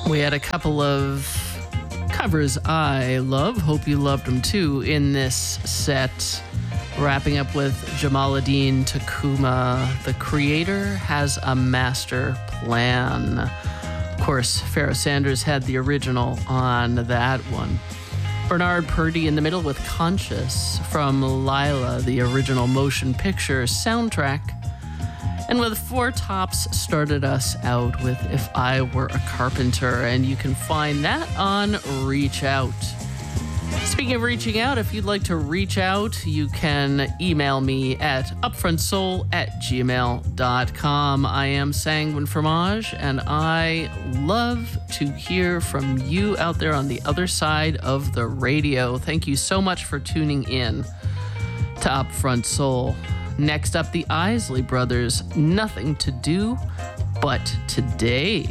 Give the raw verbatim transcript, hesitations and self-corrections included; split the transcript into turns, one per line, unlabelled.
We had a couple of covers I love. Hope you loved them too in this set. Wrapping up with Jamaaladeen Tacuma. The Creator Has a Master Plan. Of course, Pharoah Sanders had the original on that one. Bernard Purdie in the middle with Conscious from Lila, the original motion picture soundtrack. And with Four Tops started us out with If I Were a Carpenter, and you can find that on Reach Out. Speaking of reaching out, if you'd like to reach out, you can email me at upfrontsoul at gmail dot com. I am Sanguine Fromage, and I love to hear from you out there on the other side of the radio. Thank you so much for tuning in to Upfront Soul. Next up, the Isley Brothers, Nothing to Do But Today.